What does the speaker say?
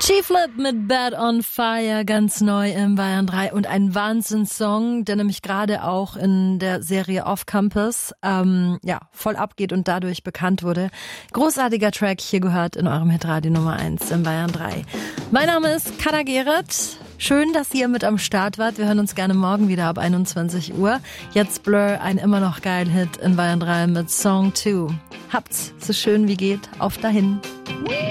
G-Flip mit Bad on Fire, ganz neu im Bayern 3 und ein Wahnsinnssong, der nämlich gerade auch in der Serie Off Campus voll abgeht und dadurch bekannt wurde. Großartiger Track, hier gehört in eurem Hitradio Nummer 1 im Bayern 3. Mein Name ist Kada Gerrit. Schön, dass ihr mit am Start wart. Wir hören uns gerne morgen wieder ab 21 Uhr. Jetzt Blur, ein immer noch geiler Hit in Bayern 3 mit Song 2. Habt's so schön wie geht. Auf dahin.